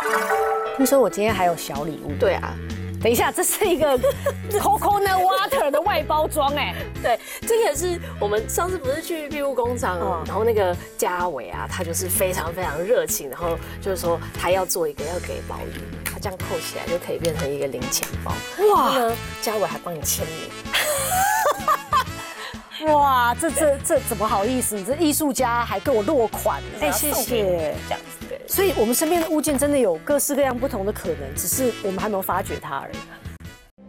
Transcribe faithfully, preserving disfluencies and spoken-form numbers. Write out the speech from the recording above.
听说我今天还有小礼物。 对啊。 等一下，这是一个 coconut water 的外包装哎。 对，这个也是我们上次不是去庇护工厂，嗯、然后那个嘉伟啊，他就是非常非常热情，然后就是说他要做一个要给宝玉，他这样扣起来就可以变成一个零钱包。哇！呢，嘉伟还帮你签名。哇，这这这怎么好意思？你这艺术家还给我落款， 哎，谢谢。这样子对。 所以我们身边的物件真的有各式各样不同的可能，只是我们还没有发掘它而已。